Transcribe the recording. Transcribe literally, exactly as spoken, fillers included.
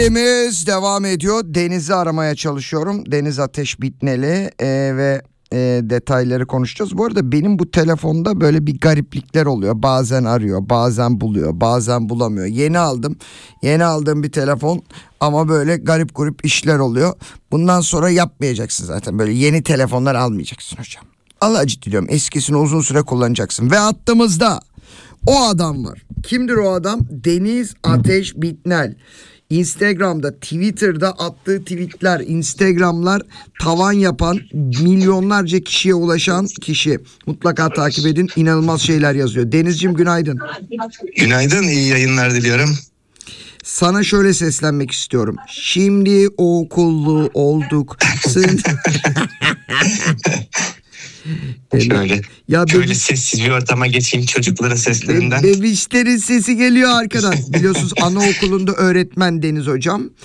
Deniz devam ediyor. Deniz'i aramaya çalışıyorum. Deniz Ateş Bitneli e, ve e, detayları konuşacağız. Bu arada benim bu telefonda böyle bir gariplikler oluyor. Bazen arıyor, bazen buluyor, bazen bulamıyor. Yeni aldım. Yeni aldığım bir telefon ama böyle garip grup işler oluyor. Bundan sonra yapmayacaksın zaten. Böyle yeni telefonlar almayacaksın hocam. Allah acı diliyorum. Eskisini uzun süre kullanacaksın. Ve attığımızda o adam var. Kimdir o adam? Deniz Ateş Bitnel. Instagram'da, Twitter'da attığı tweetler, Instagram'lar tavan yapan, milyonlarca kişiye ulaşan kişi. Mutlaka takip edin. İnanılmaz şeyler yazıyor. Denizciğim günaydın. Günaydın, iyi yayınlar diliyorum. Sana şöyle seslenmek istiyorum. Şimdi okullu olduk. Şöyle, ya şöyle bebiş, sessiz bir ortama geçeyim çocukların seslerinden. bebişlerin sesi geliyor arkadan. Biliyorsunuz anaokulunda öğretmen Deniz hocam.